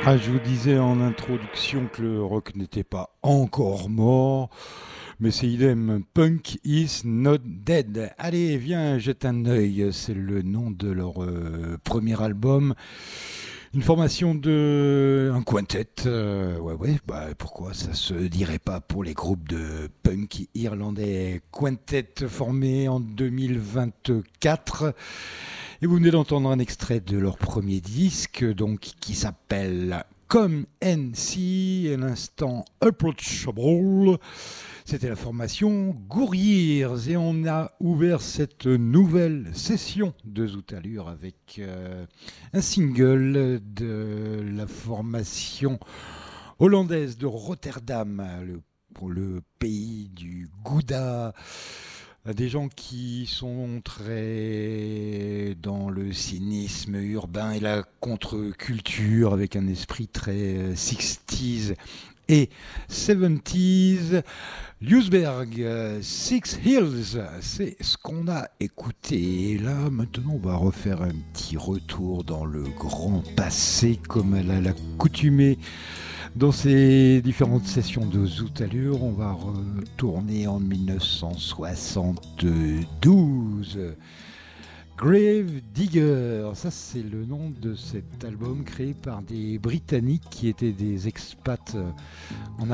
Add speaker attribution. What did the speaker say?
Speaker 1: Ah, je vous disais en introduction que le rock n'était pas encore mort, mais c'est idem. Punk is not dead. Allez, viens, jette un œil. C'est le nom de leur premier album. Une formation de un quintet. Ouais, bah pourquoi ça se dirait pas pour les groupes de punk irlandais. Quintet formé en 2024. Et vous venez d'entendre un extrait de leur premier disque, donc qui s'appelle Come and See, et l'instant Approachable. C'était la formation Gouriers et on a ouvert cette nouvelle session de Zoot Allure avec un single de la formation hollandaise de Rotterdam, pour le pays du Gouda. Des gens qui sont très dans le cynisme urbain et la contre-culture avec un esprit très 60s et 70s. Ljusberg, Six Hills, c'est ce qu'on a écouté. Et là, maintenant, on va refaire un petit retour dans le grand passé, comme elle a l'accoutumée dans ces différentes sessions de Zoot Allure. On va retourner en 1972. Grave Digger, ça c'est le nom de cet album créé par des Britanniques qui étaient des expats en